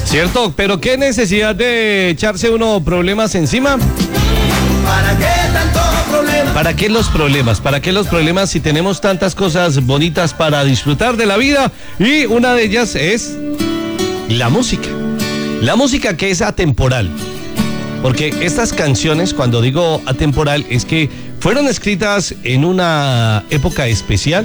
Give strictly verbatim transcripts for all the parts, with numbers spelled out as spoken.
¿Cierto? Pero qué necesidad de echarse uno problemas encima. ¿Para qué tanto problema? ¿Para qué los problemas? ¿Para qué los problemas si tenemos tantas cosas bonitas para disfrutar de la vida? Y una de ellas es la música. La música que es atemporal. Porque estas canciones, cuando digo atemporal, es que fueron escritas en una época especial.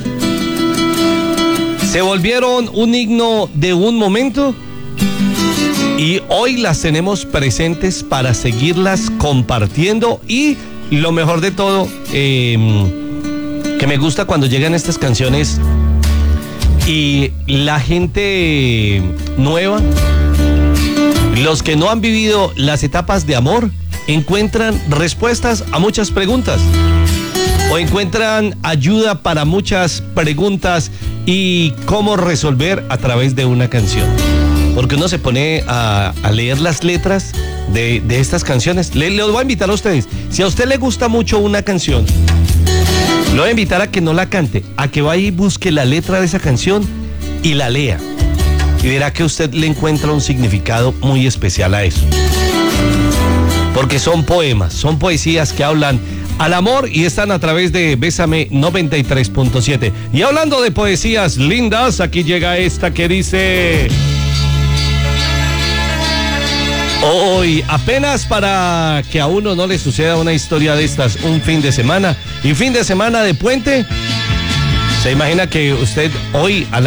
Se volvieron un himno de un momento. Y hoy las tenemos presentes para seguirlas compartiendo. Y lo mejor de todo, eh, que me gusta cuando llegan estas canciones y la gente nueva, los que no han vivido las etapas de amor, encuentran respuestas a muchas preguntas. O encuentran ayuda para muchas preguntas y cómo resolver a través de una canción. Porque uno se pone a, a leer las letras de, de estas canciones. Le, le voy a invitar a ustedes. Si a usted le gusta mucho una canción, le voy a invitar a que no la cante, a que vaya y busque la letra de esa canción y la lea. Y verá que usted le encuentra un significado muy especial a eso. Porque son poemas, son poesías que hablan al amor y están a través de Bésame noventa y tres punto siete. Y hablando de poesías lindas, aquí llega esta que dice... Hoy, apenas para que a uno no le suceda una historia de estas, un fin de semana y fin de semana de puente, se imagina que usted hoy a la